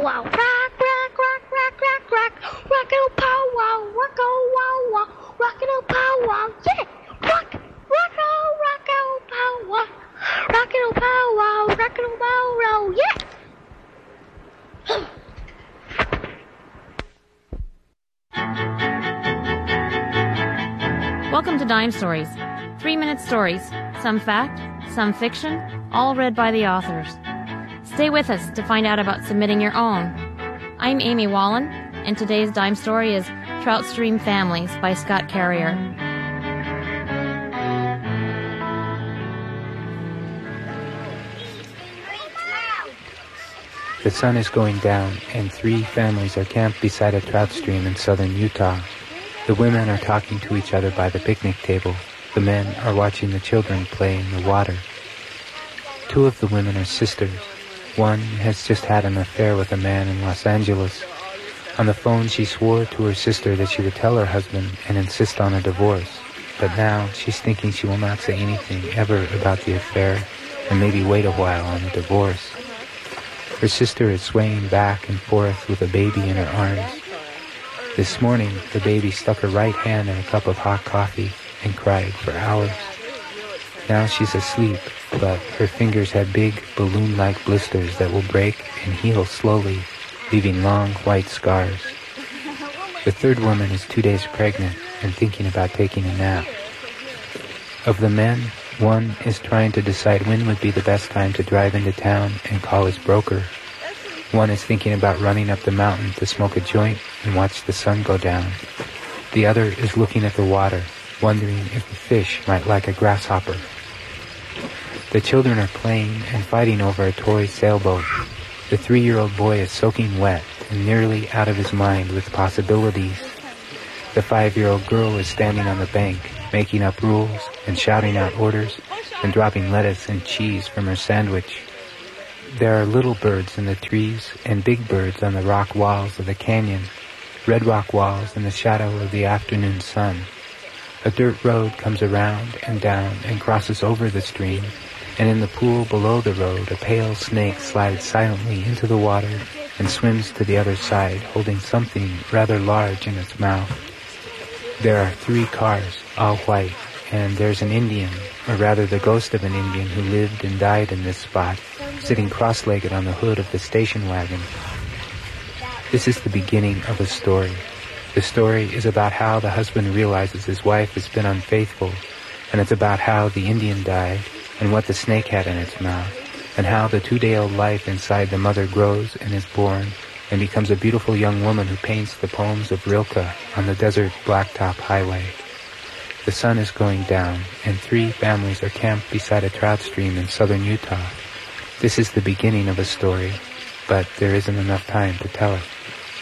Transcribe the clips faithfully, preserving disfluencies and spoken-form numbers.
wow, rock, rock, rock, rock, rock, rock, rockin' pow wow, rockin' wow wow, rockin' pow wow, yeah, rock, rockin' rockin' pow wow, rockin' pow wow, rockin' pow wow, yeah. Welcome to Dime Stories. Three-minute stories, some fact, some fiction, all read by the authors. Stay with us to find out about submitting your own. I'm Amy Wallen, and today's Dime Story is Trout Stream Families by Scott Carrier. The sun is going down, and three families are camped beside a trout stream in southern Utah. The women are talking to each other by the picnic table. The men are watching the children play in the water. Two of the women are sisters. One has just had an affair with a man in Los Angeles. On the phone, she swore to her sister that she would tell her husband and insist on a divorce. But now she's thinking she will not say anything ever about the affair and maybe wait a while on a divorce. Her sister is swaying back and forth with a baby in her arms. This morning, the baby stuck her right hand in a cup of hot coffee and cried for hours. Now she's asleep, but her fingers have big, balloon-like blisters that will break and heal slowly, leaving long, white scars. The third woman is two days pregnant and thinking about taking a nap. Of the men, one is trying to decide when would be the best time to drive into town and call his broker. One is thinking about running up the mountain to smoke a joint and watch the sun go down. The other is looking at the water, wondering if the fish might like a grasshopper. The children are playing and fighting over a toy sailboat. The three-year-old boy is soaking wet and nearly out of his mind with possibilities. The five-year-old girl is standing on the bank, making up rules and shouting out orders and dropping lettuce and cheese from her sandwich. There are little birds in the trees and big birds on the rock walls of the canyon, red rock walls in the shadow of the afternoon sun. A dirt road comes around and down and crosses over the stream, and in the pool below the road a pale snake slides silently into the water and swims to the other side, holding something rather large in its mouth. There are three cars, all white, and there's an Indian, or rather the ghost of an Indian who lived and died in this spot, sitting cross-legged on the hood of the station wagon. This is the beginning of a story. The story is about how the husband realizes his wife has been unfaithful, and it's about how the Indian died and what the snake had in its mouth, and how the two-day-old life inside the mother grows and is born and becomes a beautiful young woman who paints the poems of Rilke on the desert blacktop highway. The sun is going down, and three families are camped beside a trout stream in southern Utah. This is the beginning of a story, but there isn't enough time to tell it.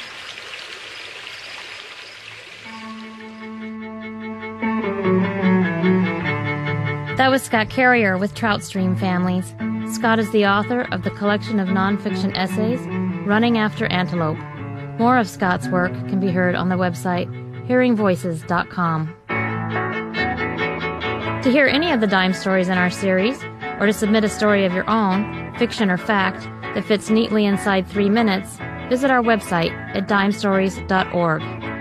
That was Scott Carrier with Trout Stream Families. Scott is the author of the collection of nonfiction essays, Running After Antelope. More of Scott's work can be heard on the website hearing voices dot com. To hear any of the Dime Stories in our series, or to submit a story of your own, fiction or fact, that fits neatly inside three minutes, visit our website at dime stories dot org.